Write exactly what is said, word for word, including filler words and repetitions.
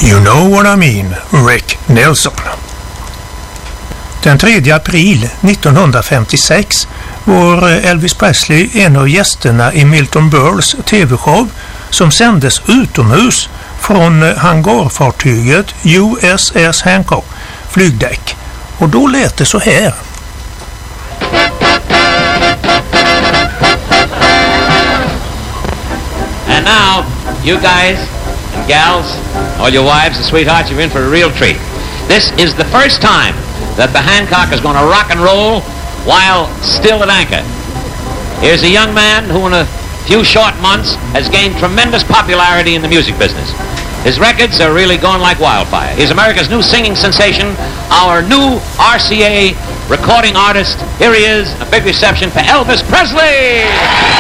You know what I mean, Rick Nelson. Den tredje april nittonhundrafemtiosex var Elvis Presley en av gästerna i Milton Berles tv-show som sändes utomhus från hangarfartyget U S S Hancock flygdäck. Och då lät det så här. And now, you guys and gals, all your wives and sweethearts, you're in for a real treat. This is the first time that the Hancock is going to rock and roll while still at anchor. Here's a young man who in a few short months has gained tremendous popularity in the music business. His records are really going like wildfire. He's America's new singing sensation, our new R C A recording artist. Here he is, a big reception for Elvis Presley!